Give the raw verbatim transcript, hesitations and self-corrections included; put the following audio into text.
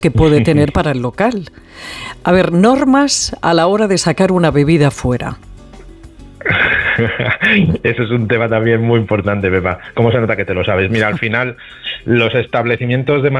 que puede tener para el local. A ver, normas a la hora de sacar una bebida fuera. Eso es un tema también muy importante, Pepa. ¿Cómo se nota que te lo sabes? Mira, al final los establecimientos de